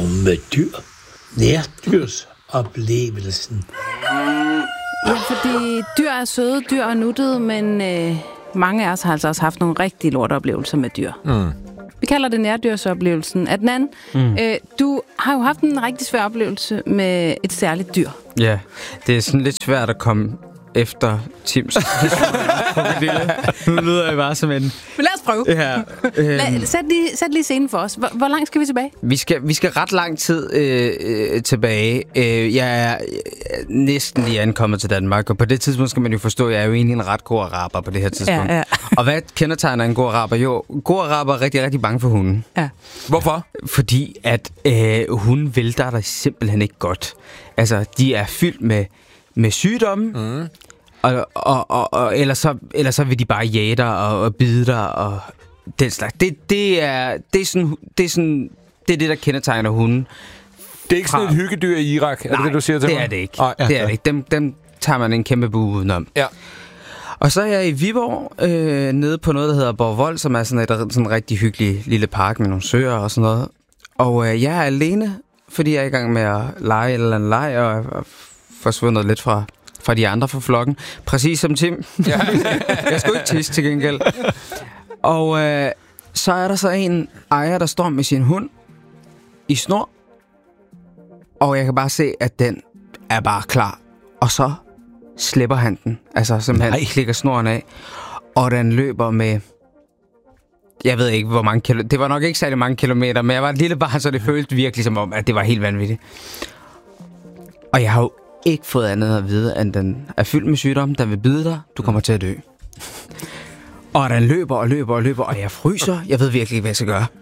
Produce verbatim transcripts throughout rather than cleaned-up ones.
med dyr. Nærdyrsoplevelsen. Ja, fordi dyr er søde, dyr er nuttede, men øh, mange af os har altså også haft nogle rigtig lorteoplevelser med dyr. Mm. Vi kalder det nærdyrsooplevelsen. Adnan, mm. øh, du har jo haft en rigtig svær oplevelse med et særligt dyr. Ja, det er sådan lidt svært at komme efter Tims. Nu lyder jeg bare som en... Men lad os prøve. Ja, øh... lad, sæt, lige, sæt lige scenen for os. Hvor, hvor langt skal vi tilbage? Vi skal, vi skal ret lang tid øh, øh, tilbage. Øh, jeg er øh, næsten lige ankommet til Danmark, og på det tidspunkt skal man jo forstå, at jeg er jo egentlig en ret god araber på det her tidspunkt. Ja, ja. Og hvad kendetegner en god araber? Jo, god araber er rigtig, rigtig bange for hunden. Ja. Hvorfor? Fordi at øh, hunden vælter dig simpelthen ikke godt. Altså, de er fyldt med, med sygdomme, mm. og, og, og, og ellers, så, ellers så vil de bare jage dig og, og bide dig og den slags. Det, det, er, det, er sådan, det er sådan det er det, der kendetegner hunden. Det er ikke sådan et hyggedyr i Irak, er Nej, det det, du siger til det mig? er det ikke. Ah, ja, det er ja. det ikke. Dem, dem tager man en kæmpe bue udenom. Ja. Og så er jeg i Viborg, øh, nede på noget, der hedder Borgvold, som er sådan et sådan en rigtig hyggelig lille park med nogle søer og sådan noget. Og øh, jeg er alene, fordi jeg er i gang med at lege et eller andet leg, og er forsvundet lidt fra, fra de andre fra flokken. Præcis som Tim. Ja. Jeg skulle ikke tisse til gengæld. Og øh, så er der så en ejer, der står med sin hund i snor. Og jeg kan bare se, at den er bare klar. Og så slipper han den. Altså simpelthen Nej. klikker snoren af. Og den løber med... Jeg ved ikke, hvor mange kilometer... Det var nok ikke særlig mange kilometer, men jeg var et lille barn, så det føltes virkelig som om, at det var helt vanvittigt. Og jeg har jo ikke fået andet at vide, end den er fyldt med sygdom, den vil bide dig, du kommer til at dø. Og den løber og løber og løber, og jeg fryser. Jeg ved virkelig ikke, hvad jeg skal gøre.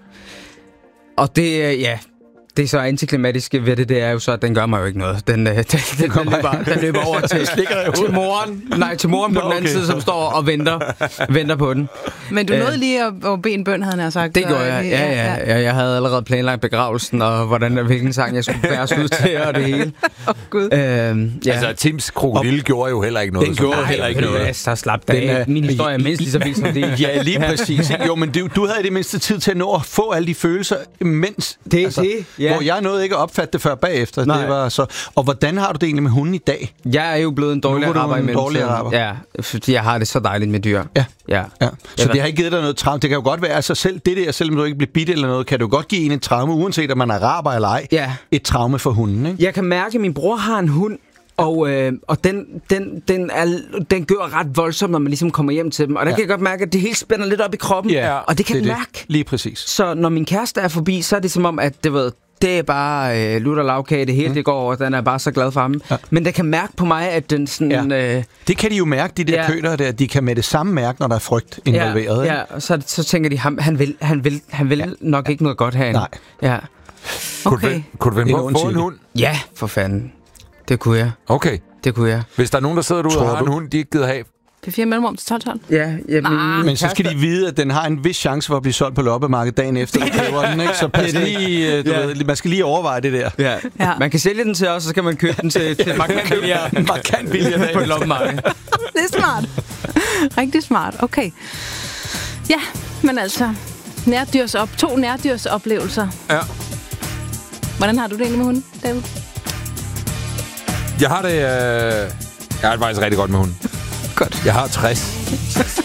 Og det, ja... Det er så antiklimatisk ved det, det er jo så, at den gør mig jo ikke noget. Den, den, den, den, løber, den løber over til, til moren, nej, til moren på Nå, den anden okay. side, som står og venter, venter på den. Men du nåede lige at, at bede en bøn, havde han sagt. Det gjorde jeg, ja, ja, ja. Jeg havde allerede planlagt begravelsen, og hvordan, hvilken sang jeg skulle bæres ud til, og det hele. Åh, oh, Gud. Øhm, ja. Altså, Tims krokodille og, gjorde jo heller ikke noget. Den gjorde nej, heller ikke noget. Ja, så slap den af. Min historie er mindst lige så vild som det. Ja, lige præcis. Jo, men du, du havde i det mindste tid til at nå at få alle de følelser, mens... Det altså, det, ja. Hvor jeg nåede ikke at opfatte det før bagefter. Det var så. Og hvordan har du det egentlig med hunden i dag? Jeg er jo blevet en dårlig araber i mellemtiden. Ja, fordi jeg har det så dejligt med dyr. Ja. ja. ja. Så det har ikke givet dig noget traume. Det kan jo godt være, altså selv det der, selvom du ikke bliver bidt eller noget, kan du godt give en et traume, uanset om man er araber eller ej. Ja. Et traume for hunden, ikke? Jeg kan mærke, at min bror har en hund, og, øh, og den, den, den, er, den gør ret voldsomt, når man ligesom kommer hjem til dem. Og der ja. kan jeg godt mærke, at det hele spænder lidt op i kroppen. Ja, og det kan det jeg mærke. Det. Lige præcis. Så når min kæreste er forbi, så er det som om, at det, ved, det er bare øh, lutter lavkage, det hele mm. det går, og den er bare så glad for ham. Ja. Men det kan mærke på mig, at den sådan... Ja. Øh, det kan de jo mærke, de der ja. køler der. De kan med det samme mærke, når der er frygt involveret. Ja, ja. Og så, så tænker de, han, han vil, han vil, han vil ja. nok ikke noget godt herinde. Nej. Ja. Okay. Kunne du vende på at få en hund? Ja, for fanden. Det kunne jeg. Okay. Det kunne jeg. Hvis der er nogen, der sidder derude og har en hund, de ikke gider have... P fire mellemrum til tolv tolv. Ja, ja men, nah. men så skal de vide, at den har en vis chance for at blive solgt på loppemarkedet dagen efter, der køber den, ikke? Så pas lige, du ja. ved, man skal lige overveje det der. Ja. Ja. Man kan sælge den til os, så skal man købe den til, til markant billigere, markant billigere på loppemarkedet. Det er smart. Rigtig smart. Okay. Ja, men altså, nærdyrs op, to nærdyrsoplevelser. Ja. Hvordan har du det egentlig med hunden, David? Jeg har det, øh... jeg har det faktisk rigtig godt med hunden. Godt. Jeg har tres.